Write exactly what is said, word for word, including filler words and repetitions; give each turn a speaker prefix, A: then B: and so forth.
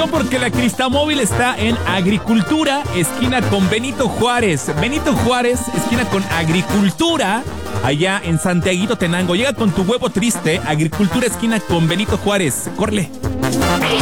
A: atención porque la Cristamóvil está en Agricultura, esquina con Benito Juárez. Benito Juárez, esquina con Agricultura, allá en Santiaguito, Tenango. Llega con tu huevo triste, Agricultura, esquina con Benito Juárez. Corle.